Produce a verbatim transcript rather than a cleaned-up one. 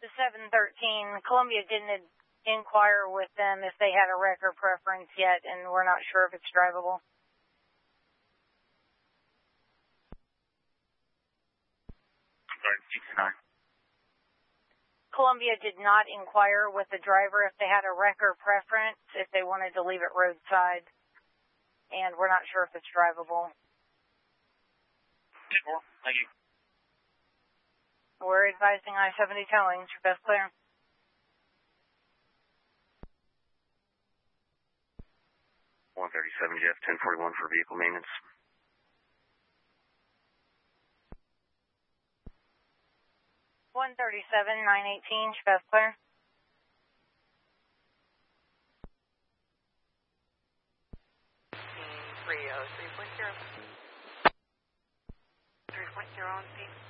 seven thirteen, Columbia didn't inquire with them if they had a wreck or preference yet, and we're not sure if it's drivable. Columbia did not inquire with the driver if they had a wreck or preference, if they wanted to leave it roadside, and we're not sure if it's drivable. Sure. Thank you. We're advising I seventy towing. Best clear. one thirty-seven Jeff, ten forty-one for vehicle maintenance. one thirty-seven, nine eighteen, best clear. three oh three point zero. three point zero on speed.